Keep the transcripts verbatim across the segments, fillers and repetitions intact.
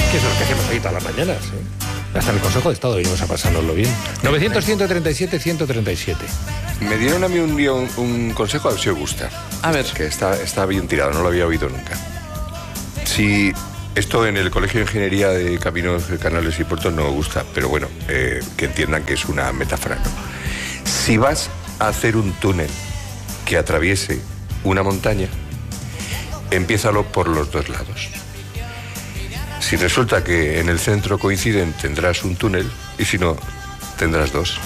Que eso es lo que hacemos ahí todas las mañanas, ¿eh? Hasta en el Consejo de Estado venimos a pasárnoslo bien. novecientos, ciento treinta y siete, ciento treinta y siete. Me dieron a mí un día un, un consejo, a ver si os gusta. A ver. Que está, está bien tirado, no lo había oído nunca. Si esto en el Colegio de Ingeniería de Caminos, Canales y Puertos no me gusta, pero bueno, eh, que entiendan que es una metáfora, ¿no? Si vas a hacer un túnel que atraviese una montaña, empiézalo por los dos lados. Si resulta que en el centro coinciden, tendrás un túnel, y si no, tendrás dos.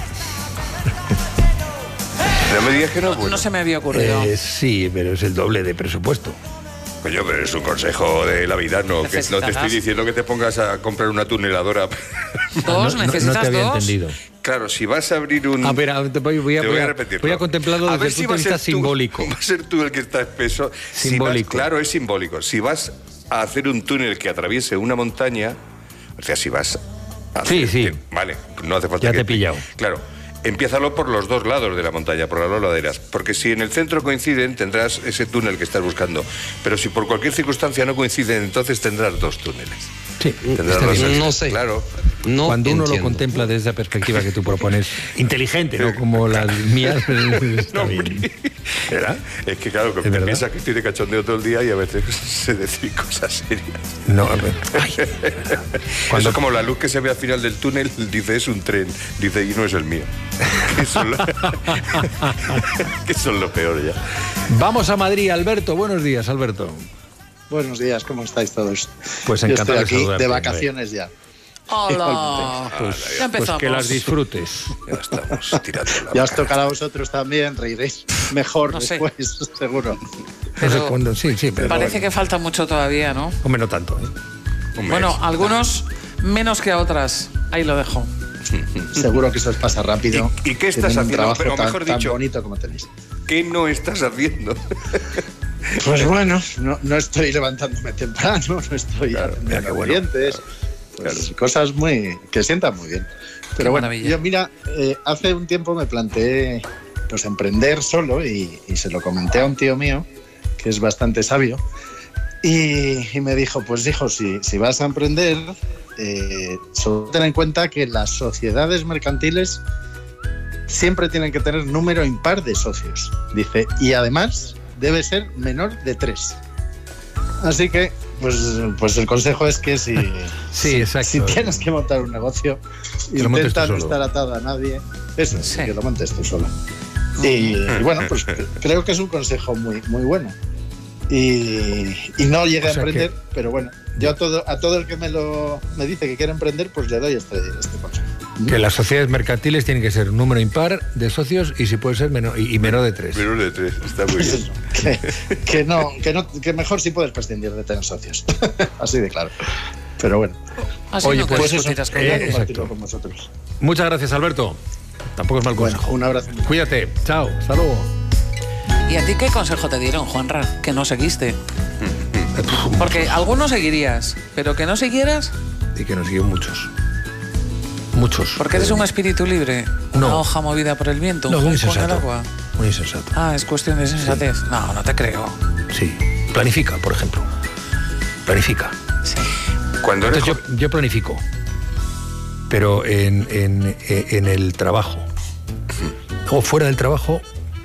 No me digas que no, bueno. No se me había ocurrido. Eh, sí, pero es el doble de presupuesto. Coño, pero es un consejo de la vida, no, que no te estoy diciendo que te pongas a comprar una tuneladora. ¿Dos? No, ¿Necesitas no, no te había dos? entendido. Claro, si vas a abrir un... A ver, a, voy, voy, a, te voy, voy, a a, repetirlo. voy a contemplarlo a desde ver el si punto de vista tú, simbólico. Va a ser tú el que está espeso. Simbólico. Si vas, claro, es simbólico. Si vas a hacer un túnel que atraviese una montaña, o sea, si vas a Sí, hacer, sí. que, vale, no hace falta Ya que... te he pillado. Claro. Empiézalo por los dos lados de la montaña, por las dos laderas, porque si en el centro coinciden, tendrás ese túnel que estás buscando. Pero si por cualquier circunstancia no coinciden, entonces tendrás dos túneles. Sí, tendrás está dos bien. túneles. No sé. Claro. No Cuando uno entiendo. lo contempla desde esa perspectiva que tú propones, inteligente, ¿no? Como las mías, está No, bien. hombre. ¿Verdad? Es que claro, que ¿Es te verdad? piensas que estoy de cachondeo todo el día y a veces se decir cosas serias. No, a ver. Ay, Cuando es como la luz que se ve al final del túnel, dice es un tren, dice y no es el mío. Que son lo, que son lo peor ya. Vamos a Madrid, Alberto. Buenos días, Alberto. Buenos días, ¿cómo estáis todos? Pues Yo encantado estoy de aquí saludarte, de vacaciones ya. ¡Hola! Pues, ya pues empezamos. que las disfrutes. Ya estamos tirando la Ya os vaca. tocará a vosotros también, reiréis mejor No sé. después, seguro. No sé Pero cuándo, sí, sí, pero Parece bueno. que falta mucho todavía, ¿no? Hombre, no tanto, ¿eh? Un mes. Bueno, algunos menos que a otras. Ahí lo dejo. Seguro que eso os pasa rápido. ¿Y- y qué estás Tenéis un haciendo? trabajo Pero tan, mejor tan dicho- bonito como tenéis. ¿Qué no estás haciendo? Pues bueno, no, no estoy levantándome temprano, no estoy Claro, atendiendo mira qué bueno. clientes, pues cosas muy que sientan muy bien. Pero Qué bueno, maravilla. yo mira, eh, hace un tiempo me planteé pues emprender solo y, y se lo comenté a un tío mío que es bastante sabio y, y me dijo, pues hijo, si, si vas a emprender, eh, solo ten en cuenta que las sociedades mercantiles siempre tienen que tener número impar de socios, dice, y además debe ser menor de tres. Así que, pues, pues el consejo es que si, Sí, si, exacto. si tienes que montar un negocio, Que lo montes intenta tú no solo. estar atado a nadie. Eso, Sí. que lo montes tú solo. Y, y bueno, pues creo que es un consejo muy, muy bueno. Y, y no llegué O a sea emprender, que- pero bueno, yo a todo, a todo el que me lo me dice que quiere emprender, pues le doy este, este consejo. Que las sociedades mercantiles tienen que ser un número impar de socios y si puede ser menor, y, y menor de tres. Menos de tres, está muy Pues bien. eso, que, que no, que no, que mejor sí puedes prescindir de tener socios. Así de claro. Pero bueno, Así Oye, no pues te eso, discutirás con eh, quería nadie. compartirlo exacto. con vosotros. Muchas gracias, Alberto. Tampoco es mal Bueno, consejo. un abrazo. Cuídate. Chao. Hasta luego. ¿Y a ti qué consejo te dieron, Juanra? Que no seguiste. Porque algunos seguirías, pero que no siguieras, Y que nos siguen muchos. Muchos. porque eres un espíritu libre. Una No. hoja movida por el viento, No, un muy juez con el sensato. agua. Muy insensato. Ah, es cuestión de sensatez. No, no te creo. Sí. Planifica, por ejemplo. Planifica. Sí. Cuando eres Entonces yo, yo planifico. Pero en, en, en el trabajo. O fuera del trabajo,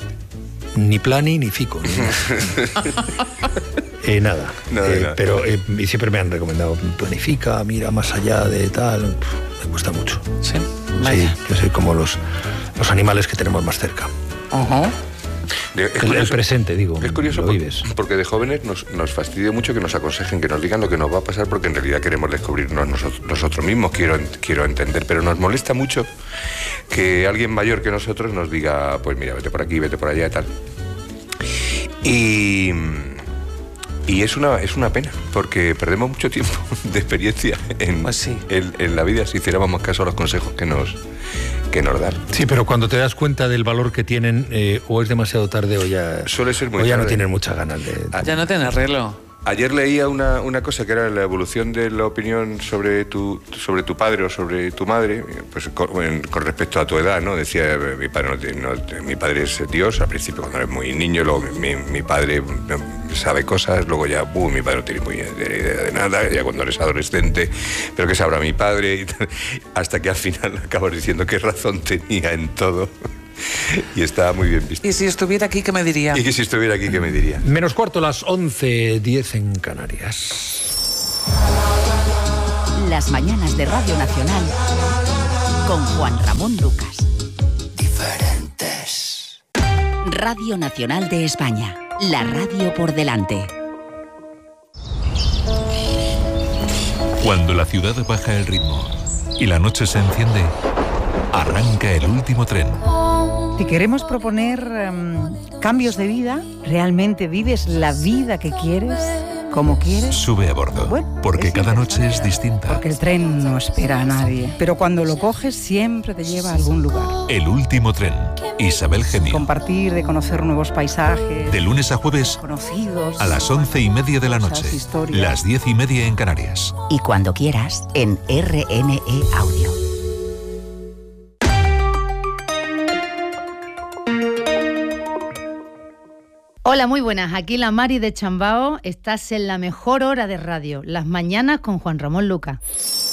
ni plani ni fico. Ni nada. Eh, nada. Nada de Eh, nada. pero eh, y siempre me han recomendado, planifica, mira más allá de tal. Pff, me cuesta mucho. Sí. Sí, Vaya. yo soy como los, los animales que tenemos más cerca. Ajá. de- es El, el curioso- presente, digo. Es curioso lo por- vives. porque de jóvenes nos, nos fastidia mucho que nos aconsejen, que nos digan lo que nos va a pasar, porque en realidad queremos descubrirnos nosotros, nosotros mismos, quiero, en- quiero entender, pero nos molesta mucho que alguien mayor que nosotros nos diga, pues mira, vete por aquí, vete por allá y tal. Y, y es, una, es una pena, porque perdemos mucho tiempo de experiencia en, Pues sí. en, en la vida si hiciéramos caso a los consejos que nos, que nos dan. Sí, pero cuando te das cuenta del valor que tienen, eh, o es demasiado tarde o ya, Suele ser muy o ya no tarde. tienen muchas ganas de... Ah, Ya no tienes reloj. Ayer leía una, una cosa que era la evolución de la opinión sobre tu, sobre tu padre o sobre tu madre, pues con, con respecto a tu edad, ¿no? Decía, mi padre, no, tiene- no, mi padre es Dios, al principio cuando eres muy niño, luego mi, mi padre sabe cosas, luego ya, uh, mi padre no tiene muy idea de nada, ya cuando eres adolescente, pero ¿qué sabrá mi padre? Y tal, hasta que al final acabas diciendo qué razón tenía en todo. Y estaba muy bien visto. Y si estuviera aquí, ¿qué me diría? Y que si estuviera aquí, ¿qué me diría? Menos cuarto, las once diez en Canarias. Las mañanas de Radio Nacional con Juan Ramón Lucas. Diferentes. Radio Nacional de España. La radio por delante. Cuando la ciudad baja el ritmo y la noche se enciende, arranca el último tren. Si queremos proponer um, cambios de vida, ¿realmente vives la vida que quieres, como quieres? Sube a bordo, Bueno, porque es cada noche es interesante, distinta. Porque el tren no espera a nadie, pero cuando lo coges siempre te lleva a algún lugar. El último tren. Isabel Gemio. Compartir, de conocer nuevos paisajes, De lunes a jueves conocidos. a las once y media de la cosas, noche. historias. Las diez y media en Canarias. Y cuando quieras, en R N E Audio. Hola, muy buenas. Aquí la Mari de Chambao. Estás en la mejor hora de radio, las mañanas con Juan Ramón Lucas.